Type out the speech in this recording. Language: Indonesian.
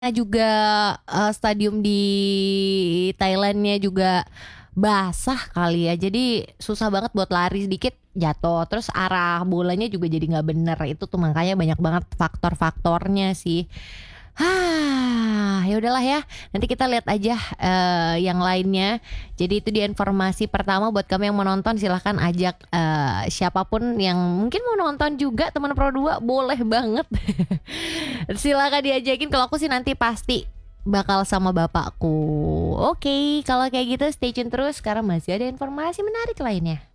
juga stadium di Thailandnya juga basah kali ya. Jadi susah banget buat lari sedikit jatuh. Terus arah bolanya juga jadi nggak bener. Itu tuh makanya banyak banget faktor-faktornya sih. Ya udahlah ya. Nanti kita lihat aja yang lainnya. Jadi itu dia informasi pertama buat kami yang mau nonton, silahkan ajak siapapun yang mungkin mau nonton juga, teman Pro 2 boleh banget. Silakan diajakin. Kalau aku sih nanti pasti bakal sama bapakku. Oke, kalau kayak gitu stay tune terus karena masih ada informasi menarik lainnya.